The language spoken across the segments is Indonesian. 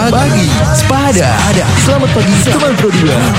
Pagi Sepada. Selamat pagi teman Pro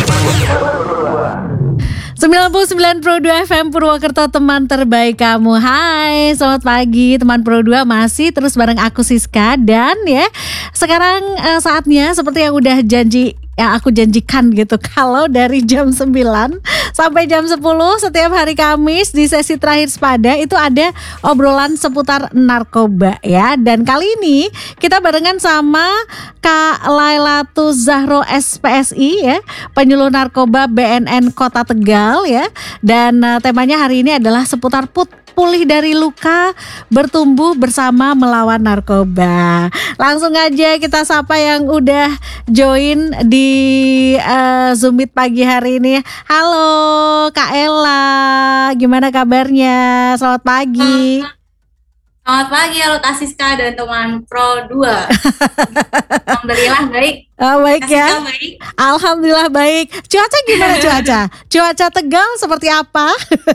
99 Pro 2 FM Purwokerto, teman terbaik kamu. Hai, selamat pagi teman Pro 2. Masih terus bareng aku Siska. Dan ya, sekarang saatnya seperti yang udah aku janjikan gitu. Kalau dari jam 9 sampai jam 10 setiap hari Kamis di sesi terakhir Sepada itu ada obrolan seputar narkoba ya. Dan kali ini kita barengan sama Kak Lailatul Zahro SPSI ya, penyuluh narkoba BNN Kota Tegal ya. Dan temanya hari ini adalah seputar pulih dari luka, bertumbuh bersama melawan narkoba. Langsung aja kita sapa yang udah join di Zoom Meet pagi hari ini. Halo Kak Ella, gimana kabarnya? Selamat pagi. Selamat pagi, halo Kak Siska dan teman Pro 2. Alhamdulillah baik. Baik ya. Baik. Alhamdulillah baik. Cuaca gimana cuaca? Cuaca Tegal seperti apa?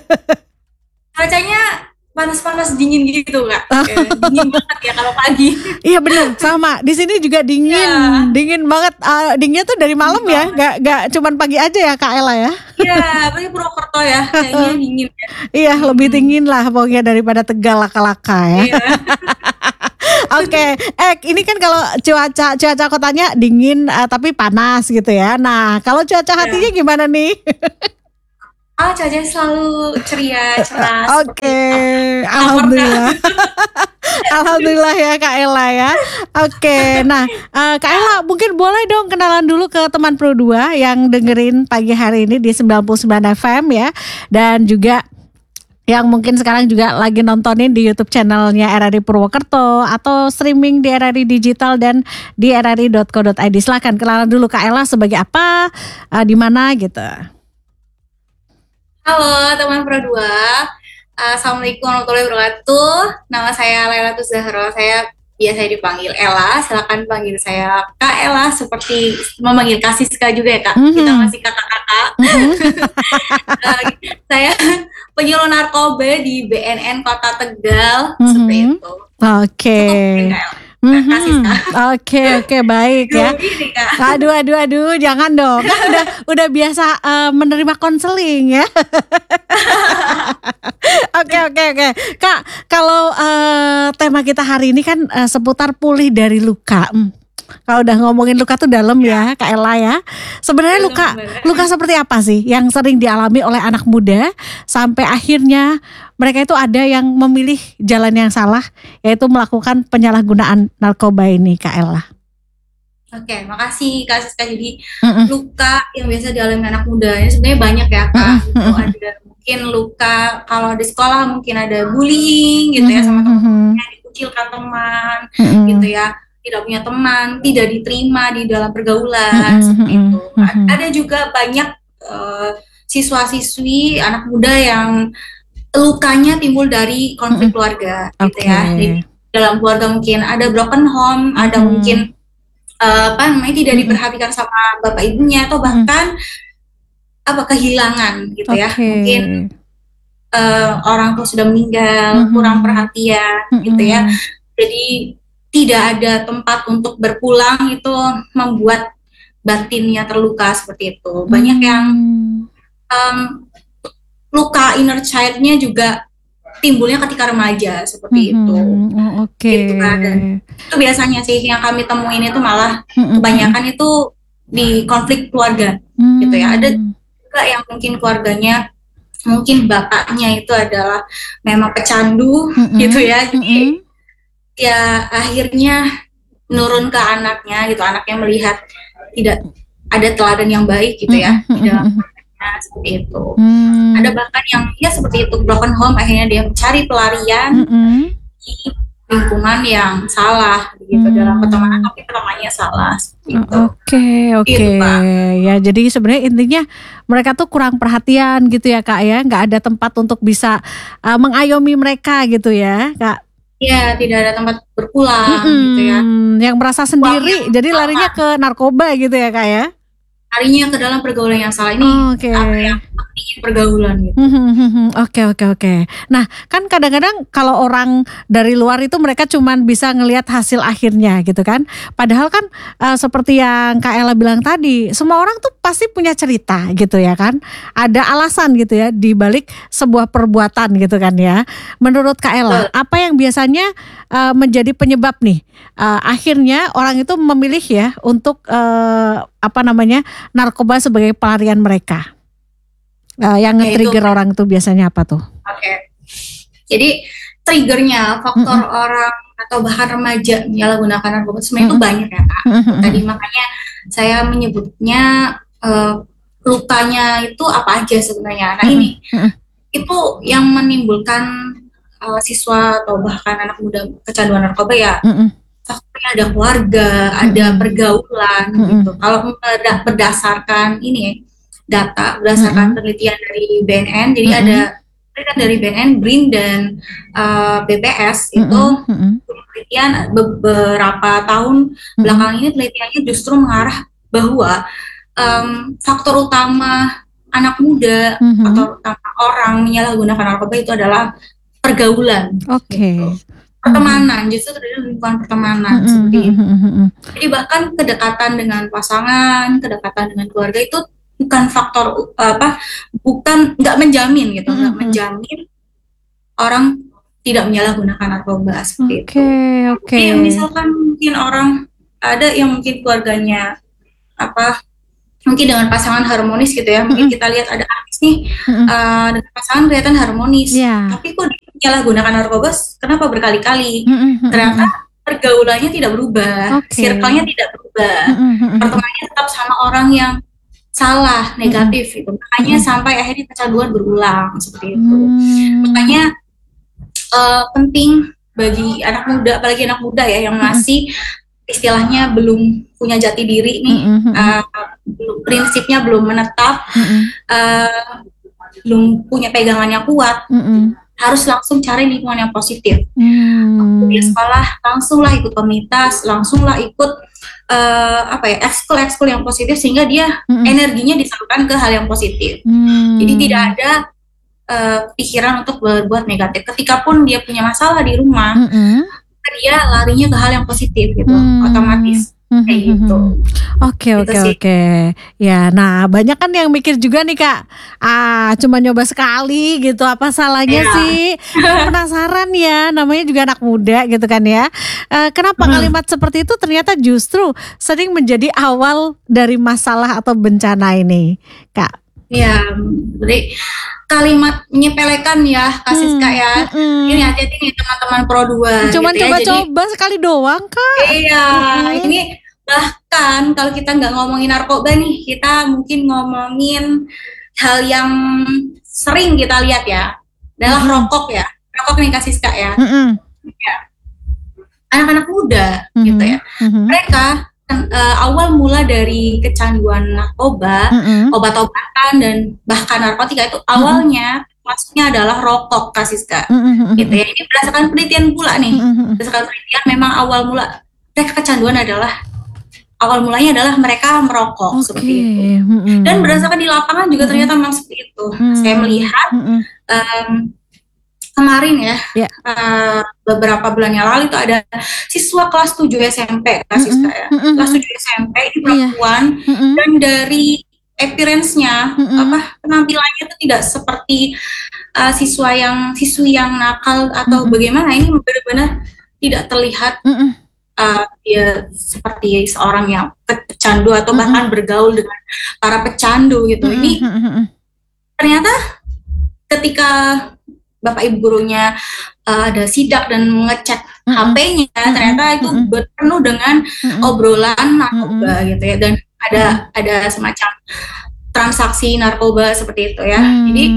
Cuacanya panas-panas dingin gitu Kak. Dingin banget ya kalau pagi. Iya benar, sama. Di sini juga dingin, dingin banget. Dinginnya tuh dari malam ya, nggak cuman pagi aja ya Kak Ella ya. Iya, apalagi Purwokerto ya, kayaknya dingin ya. Iya, lebih dingin lah pokoknya daripada Tegal laka-laka ya. Iya. Oke, ini kan kalau cuaca kotanya dingin tapi panas gitu ya. Nah, kalau cuaca hatinya gimana nih? Cuacanya selalu ceria, cerah. Oke, alhamdulillah. Alhamdulillah ya Kak Ella ya. Oke, nah Kak Ella mungkin boleh dong kenalan dulu ke teman Pro 2 yang dengerin pagi hari ini di 99 FM ya. Dan juga yang mungkin sekarang juga lagi nontonin di YouTube channelnya RRI Purwokerto atau streaming di RRI Digital dan di rri.co.id. Silakan kenalan dulu Kak Ella sebagai apa, di mana gitu. Halo teman Pro 2. Assalamualaikum warahmatullahi wabarakatuh. Nama saya Lailatul Zahro. Saya biasa dipanggil Ella. Silakan panggil saya Kak Ella, seperti memanggil Kak Siska juga ya Kak. Kita masih kakak-kakak. Saya penyuluh narkoba di BNN Kota Tegal, seperti itu. Oke. Cukup, Oke, baik ya. Aduh, jangan dong. Kan udah biasa menerima konseling ya. Oke. Kak, kalau tema kita hari ini kan seputar pulih dari luka. Kalau udah ngomongin luka tuh dalam ya Kak Ella ya. Sebenarnya luka seperti apa sih yang sering dialami oleh anak muda sampai akhirnya mereka itu ada yang memilih jalan yang salah, yaitu melakukan penyalahgunaan narkoba ini Kak Ella. Oke, makasih Kak Siska. Jadi luka yang biasa dialami anak muda ini sebenarnya banyak ya Kak. Itu ada mungkin luka kalau di sekolah, mungkin ada bullying gitu ya sama teman-temannya, dikucilkan teman gitu ya. Tidak punya teman, tidak diterima di dalam pergaulan, seperti itu. Ada juga banyak siswa-siswi anak muda yang lukanya timbul dari konflik keluarga, gitu ya. Di dalam keluarga mungkin ada broken home, ada mungkin tidak diperhatikan sama bapak ibunya, atau bahkan kehilangan, gitu ya. Mungkin orang tua sudah meninggal, kurang perhatian, gitu ya. Jadi tidak ada tempat untuk berpulang, itu membuat batinnya terluka seperti itu. Banyak yang luka inner child-nya juga timbulnya ketika remaja seperti itu. Gitu kan. Dan itu biasanya sih yang kami temuin itu malah kebanyakan itu di konflik keluarga gitu ya. Ada juga yang mungkin keluarganya, mungkin bapaknya itu adalah memang pecandu gitu ya. Jadi ya akhirnya nurun ke anaknya gitu, anaknya melihat tidak ada teladan yang baik gitu ya di dalam anaknya, seperti itu. Ada bahkan yang ya seperti itu, broken home, akhirnya dia mencari pelarian di lingkungan yang salah gitu, dalam pertemanan tapi pertemanannya salah gitu. Oke. Gitu, ya jadi sebenarnya intinya mereka tuh kurang perhatian gitu ya Kak ya, nggak ada tempat untuk bisa mengayomi mereka gitu ya Kak. Iya, tidak ada tempat berpulang gitu ya. Yang merasa sendiri, jadi larinya ke narkoba gitu ya Kak ya? larinya ke dalam pergaulan yang salah ini. Apa yang pentingnya pergaulan gitu. Oke. Nah, kan kadang-kadang kalau orang dari luar itu mereka cuman bisa ngelihat hasil akhirnya gitu kan. Padahal kan seperti yang Kak Ella bilang tadi, semua orang tuh pasti punya cerita gitu ya kan. Ada alasan gitu ya di balik sebuah perbuatan gitu kan ya. Menurut Kak Ella, apa yang biasanya menjadi penyebab nih akhirnya orang itu memilih ya untuk narkoba sebagai pelarian mereka? Yang nge-trigger orang itu biasanya apa tuh? Oke. Jadi triggernya faktor orang atau bahkan remaja menyalahgunakan narkoba sebenarnya itu banyak ya Kak. Tadi makanya saya menyebutnya lukanya itu apa aja sebenarnya. Nah ini itu yang menimbulkan siswa atau bahkan anak muda kecanduan narkoba ya. Faktornya ada keluarga, ada pergaulan gitu. Kalau berdasarkan ini data, berdasarkan penelitian dari BNN, jadi ada penelitian dari BNN, BRIN dan BPS itu penelitian beberapa tahun belakangan ini penelitiannya justru mengarah bahwa faktor utama anak muda atau utama orang menyalahgunakan narkoba itu adalah pergaulan. Gitu. Pertemanan, justru terjadi lingkungan pertemanan seperti itu. Jadi bahkan kedekatan dengan pasangan, kedekatan dengan keluarga itu bukan faktor nggak menjamin gitu, nggak menjamin orang tidak menyalahgunakan narkoba seperti itu. Jadi misalkan mungkin orang ada yang mungkin keluarganya mungkin dengan pasangan harmonis gitu ya, mungkin kita lihat ada artis nih dengan pasangan kelihatan harmonis, tapi kok menyalahgunakan narkoba kenapa berkali-kali? Ternyata pergaulannya tidak berubah, circle-nya tidak berubah, pertemanannya tetap sama orang yang salah, negatif gitu. Makanya sampai akhirnya kecanduan berulang seperti itu. Makanya penting bagi anak muda, apalagi anak muda ya yang masih istilahnya belum punya jati diri nih, prinsipnya belum menetap, belum punya pegangan yang kuat, harus langsung cari lingkungan yang positif. Waktu di sekolah langsunglah ikut komunitas, langsunglah ikut ekskul yang positif sehingga dia energinya disalurkan ke hal yang positif. Jadi tidak ada pikiran untuk berbuat negatif. Ketika pun dia punya masalah di rumah, dia larinya ke hal yang positif gitu, otomatis. Kayak gitu. Oke. Ya, nah banyak kan yang mikir juga nih Kak, cuma nyoba sekali gitu, apa salahnya sih? Penasaran ya, namanya juga anak muda gitu kan ya. Kenapa kalimat seperti itu ternyata justru sering menjadi awal dari masalah atau bencana ini, Kak? Ya, jadi kalimat menyepelekan ya, kasih Kak ya. Ini hati-hati nih teman-teman Pro 2. Cuman gitu coba-coba sekali doang Kak. Iya, ini bahkan kalau kita nggak ngomongin narkoba nih, kita mungkin ngomongin hal yang sering kita lihat ya, adalah rokok ya. Rokok nih kasih Kak ya. Ya. Anak-anak muda gitu ya. Mereka awal mula dari kecanduan narkoba, obat-obatan dan bahkan narkotika itu awalnya masuknya adalah rokok Kasiska, gitu ya. Ini berdasarkan penelitian pula nih, berdasarkan penelitian memang awal mula mereka kecanduan awal mulanya adalah mereka merokok seperti itu. Dan berdasarkan di lapangan juga ternyata memang seperti itu. Saya melihat kemarin ya, beberapa bulan yang lalu itu ada siswa kelas 7 SMP, kelas 7 SMP ini perempuan, dan dari appearance-nya, penampilannya itu tidak seperti siswi yang nakal atau bagaimana. Ini benar-benar tidak terlihat dia seperti seorang yang pecandu atau bahkan bergaul dengan para pecandu gitu. Ini ternyata ketika Bapak Ibu gurunya ada sidak dan mengecek HP-nya, ternyata itu penuh dengan obrolan narkoba gitu ya, dan ada semacam transaksi narkoba seperti itu ya.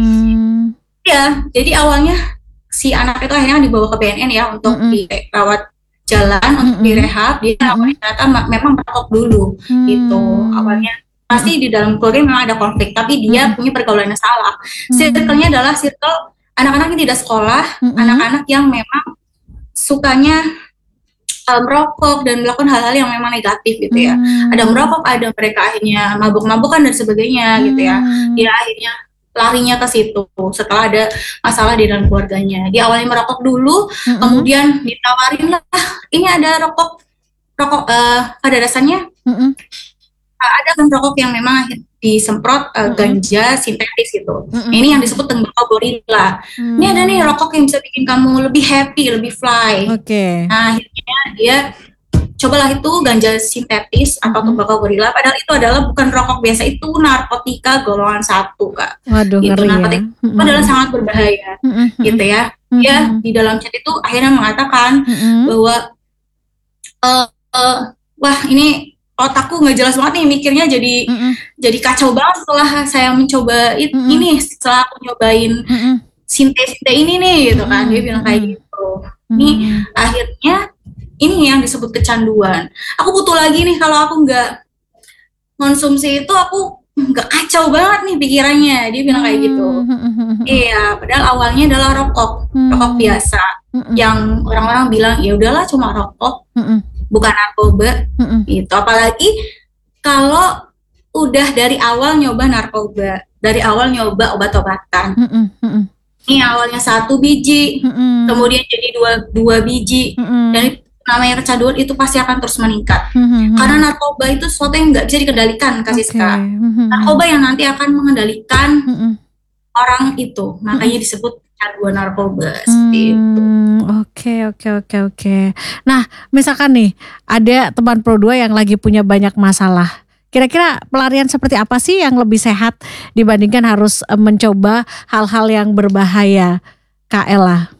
Jadi awalnya si anak itu akhirnya dibawa ke BNN ya untuk dirawat jalan, untuk direhab. Dia ternyata memang merokok dulu gitu awalnya. Pasti di dalam keluarga memang ada konflik, tapi dia punya pergaulan yang salah. Circle-nya adalah circle anak-anak yang tidak sekolah, anak-anak yang memang sukanya merokok dan melakukan hal-hal yang memang negatif gitu ya. Ada merokok, ada mereka akhirnya mabuk-mabukan dan sebagainya gitu ya. Dia akhirnya larinya ke situ setelah ada masalah di dalam keluarganya. Dia awalnya merokok dulu, kemudian ditawarin lah, ini ada rokok pada dasarnya ada kan rokok yang memang disemprot ganja sintetis gitu. Ini yang disebut tembakau gorila. Ini ada nih rokok yang bisa bikin kamu lebih happy, lebih fly. Nah akhirnya dia cobalah itu ganja sintetis atau tembakau gorila. Padahal itu adalah bukan rokok biasa, itu narkotika golongan 1 Kak. Waduh, gitu. Ngeri Narkotika itu adalah sangat berbahaya gitu ya. Dia di dalam chat itu akhirnya mengatakan bahwa wah ini otakku nggak jelas banget nih mikirnya, jadi kacau banget setelah saya mencoba ini, setelah aku nyobain sinte ini nih gitu kan. Dia bilang kayak gitu. Nih akhirnya ini yang disebut kecanduan. Aku butuh lagi nih, kalau aku nggak konsumsi itu aku nggak kacau banget nih pikirannya. Dia bilang kayak gitu. Iya, padahal awalnya adalah rokok biasa yang orang-orang bilang ya udahlah cuma rokok, bukan narkoba gitu. Apalagi kalau udah dari awal nyoba narkoba, dari awal nyoba obat-obatan. Ini awalnya 1 biji, kemudian jadi 2 biji, dan namanya kecanduan itu pasti akan terus meningkat. Karena narkoba itu sesuatu yang nggak bisa dikendalikan, Kak Siska. Narkoba yang nanti akan mengendalikan orang itu, makanya disebut kecanduan narkoba. Seperti itu. Oke. Nah, misalkan nih ada teman Pro 2 yang lagi punya banyak masalah. Kira-kira pelarian seperti apa sih yang lebih sehat dibandingkan harus mencoba hal-hal yang berbahaya, Kak Ella?